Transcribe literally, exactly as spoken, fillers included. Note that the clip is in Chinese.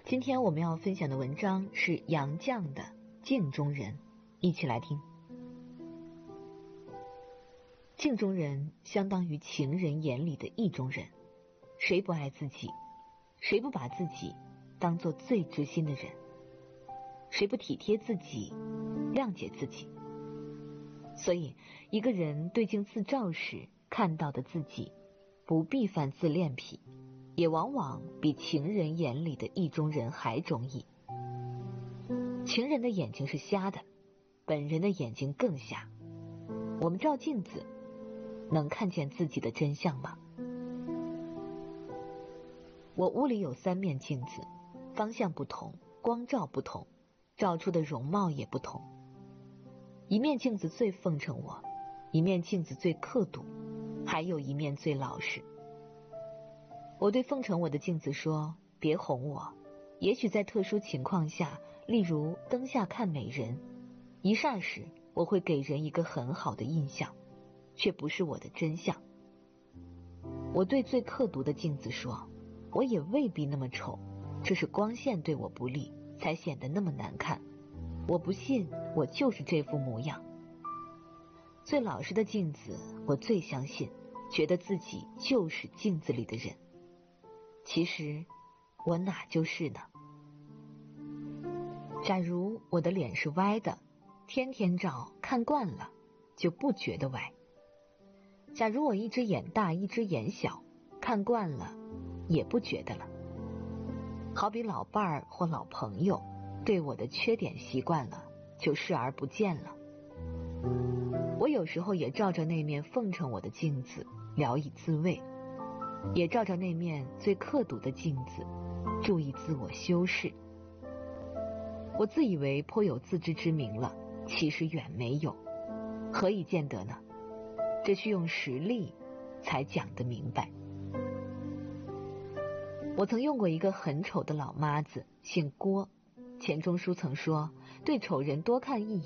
今天我们要分享的文章是杨绛的《镜中人》，一起来听。镜中人相当于情人眼里的意中人，谁不爱自己？谁不把自己当作最知心的人？谁不体贴自己，谅解自己？所以一个人对镜自照时看到的自己，不必犯自恋癖，也往往比情人眼里的意中人还中意。情人的眼睛是瞎的，本人的眼睛更瞎。我们照镜子能看见自己的真相吗？我屋里有三面镜子，方向不同，光照不同，照出的容貌也不同。一面镜子最奉承我，一面镜子最刻毒，还有一面最老实。我对奉承我的镜子说，别哄我，也许在特殊情况下，例如灯下看美人，一霎时我会给人一个很好的印象，却不是我的真相。我对最刻毒的镜子说，我也未必那么丑，这是光线对我不利，才显得那么难看。我不信我就是这副模样。最老实的镜子我最相信，觉得自己就是镜子里的人。其实我哪就是呢？假如我的脸是歪的，天天照看惯了就不觉得歪。假如我一只眼大一只眼小，看惯了也不觉得了。好比老伴儿或老朋友对我的缺点习惯了，就视而不见了。我有时候也照着那面奉承我的镜子聊以自慰，也照着那面最刻毒的镜子注意自我修饰。我自以为颇有自知之明了，其实远没有。何以见得呢？这需用实例才讲得明白。我曾用过一个很丑的老妈子，姓郭。钱钟书曾说，对丑人多看一眼